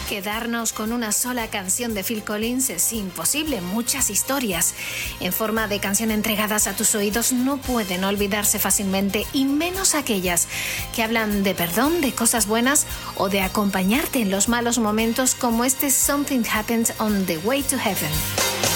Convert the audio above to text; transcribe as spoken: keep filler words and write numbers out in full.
Quedarnos con una sola canción de Phil Collins es imposible. Muchas historias en forma de canción entregadas a tus oídos no pueden olvidarse fácilmente, y menos aquellas que hablan de perdón, de cosas buenas o de acompañarte en los malos momentos, como este Something Happens on the Way to Heaven.